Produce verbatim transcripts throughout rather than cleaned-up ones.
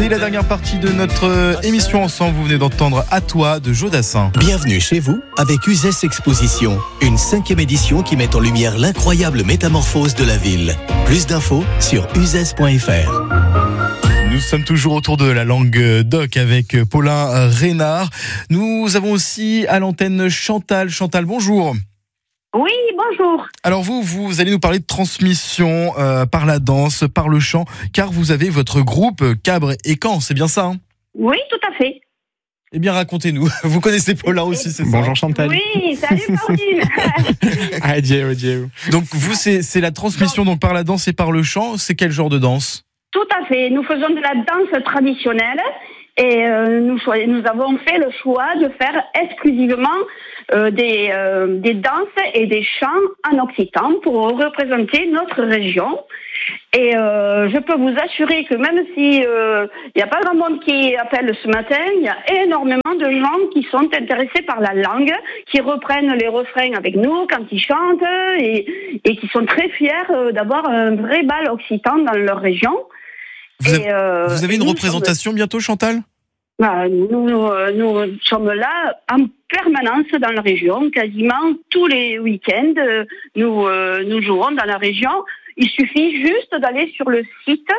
Et la dernière partie de notre émission ensemble, vous venez d'entendre À toi de Jodassin. Bienvenue chez vous avec Uzès Exposition, une cinquième édition qui met en lumière l'incroyable métamorphose de la ville. Plus d'infos sur uzès point f r. Nous sommes toujours autour de la langue doc avec Paulin Reynard. Nous avons aussi à l'antenne Chantal. Chantal, bonjour. Oui, bonjour. Alors vous, vous allez nous parler de transmission euh, par la danse, par le chant, car vous avez votre groupe Cabre et Caen, c'est bien ça hein? Oui, tout à fait. Eh bien, racontez-nous. Vous connaissez Paulin aussi, c'est ça? Bonjour Chantal. Oui, salut Pauline. Adieu, adieu. Donc vous, c'est, c'est la transmission donc par la danse et par le chant. C'est quel genre de danse? Tout à fait. Nous faisons de la danse traditionnelle et euh, nous, nous avons fait le choix de faire exclusivement euh, des, euh, des danses et des chants en occitan pour représenter notre région. Et euh, je peux vous assurer que même si il euh, n'y a pas grand monde qui appelle ce matin, il y a énormément de gens qui sont intéressés par la langue, qui reprennent les refrains avec nous quand ils chantent et, et qui sont très fiers d'avoir un vrai bal occitan dans leur région. Vous, et, euh, vous avez une représentation sommes... bientôt, Chantal? Bah, nous, nous, nous sommes là en permanence dans la région, quasiment tous les week-ends. Nous, euh, nous jouons dans la région. Il suffit juste d'aller sur le site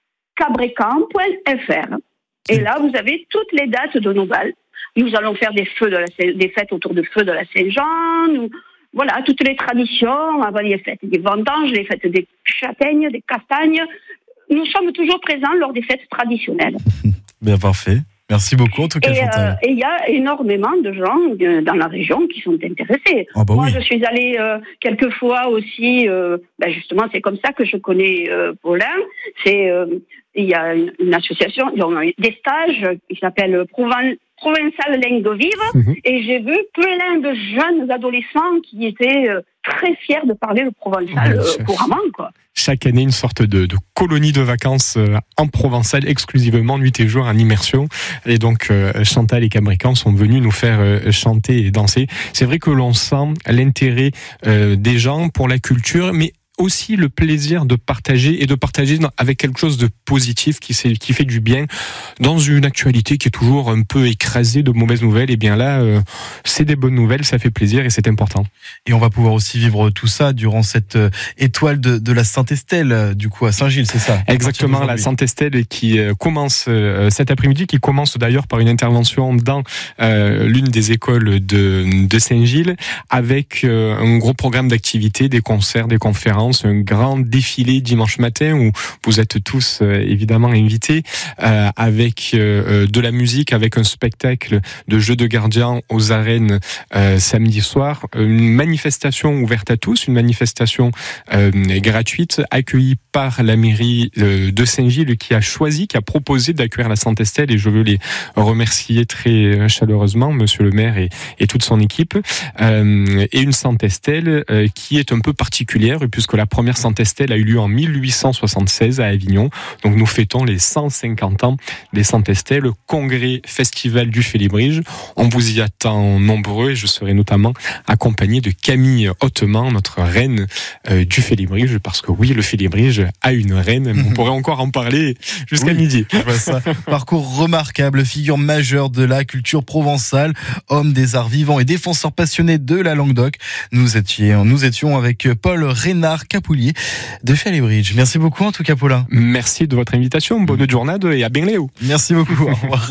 cabrecan point f r. Et là, vous avez toutes les dates de nos bals. Nous allons faire des feux de la, des fêtes autour de feux de la Saint-Jean. Nous, voilà, toutes les traditions. Avant les fêtes des vendanges, les fêtes des châtaignes, des castagnes. Nous sommes toujours présents lors des fêtes traditionnelles. Bien, parfait. Merci beaucoup en tout cas. Et il euh, y a énormément de gens euh, dans la région qui sont intéressés. Oh bah Moi, oui. je suis allée euh, quelques fois aussi. Euh, ben justement, c'est comme ça que je connais euh, Paulin. C'est il euh, y a une, une association, ils ont des stages qui s'appellent Proven- Provençal Langue Vive, mmh. Et j'ai vu plein de jeunes adolescents qui étaient euh, très fiers de parler le provençal oui, euh, couramment, quoi. Chaque année, une sorte de, de colonie de vacances euh, en provençal, exclusivement nuit et jour en immersion. Et donc, euh, Chantal et Cabrican sont venus nous faire euh, chanter et danser. C'est vrai que l'on sent l'intérêt euh, des gens pour la culture, mais aussi le plaisir de partager et de partager avec quelque chose de positif qui, qui fait du bien dans une actualité qui est toujours un peu écrasée de mauvaises nouvelles. Et bien là, euh, c'est des bonnes nouvelles, ça fait plaisir et c'est important. Et on va pouvoir aussi vivre tout ça durant cette euh, étoile de, de la Sainte-Estelle, euh, du coup à Saint-Gilles, c'est ça? Exactement, la Sainte-Estelle qui euh, commence euh, cet après-midi, qui commence d'ailleurs par une intervention dans euh, l'une des écoles de, de Saint-Gilles, avec euh, un gros programme d'activités, des concerts, des conférences, un grand défilé dimanche matin où vous êtes tous euh, évidemment invités, euh, avec euh, de la musique, avec un spectacle de jeux de gardiens aux arènes euh, samedi soir, une manifestation ouverte à tous, une manifestation euh, gratuite accueillie par la mairie euh, de Saint-Gilles qui a choisi, qui a proposé d'accueillir la Sainte-Estelle, et je veux les remercier très chaleureusement, monsieur le maire et, et toute son équipe, euh, et une Sainte-Estelle euh, qui est un peu particulière puisque la première Sainte-Estelle a eu lieu en mille huit cent soixante-seize à Avignon. Donc nous fêtons les cent cinquante ans des Sainte-Estelle, congrès festival du Félibrige. On vous y attend nombreux et je serai notamment accompagné de Camille Hautement, notre reine euh, du Félibrige, parce que oui, le Félibrige a une reine. On pourrait encore en parler jusqu'à oui, midi. Ça. Parcours remarquable, figure majeure de la culture provençale, homme des arts vivants et défenseur passionné de la langue doc. Nous étions, nous étions avec Paul Reynard Capoulier de Félibrige. Merci beaucoup en tout cas, Paulin. Merci de votre invitation, bonne journée et à bientôt. Merci beaucoup, au revoir.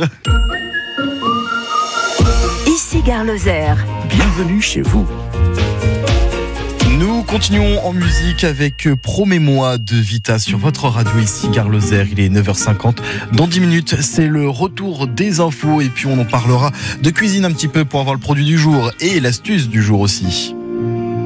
Ici Gare Lozère. Bienvenue chez vous. Nous continuons en musique avec Promets-moi de Vita sur votre radio ici Gare Lozère. Il est neuf heures cinquante. Dans dix minutes, c'est le retour des infos et puis on en parlera de cuisine un petit peu pour avoir le produit du jour et l'astuce du jour aussi.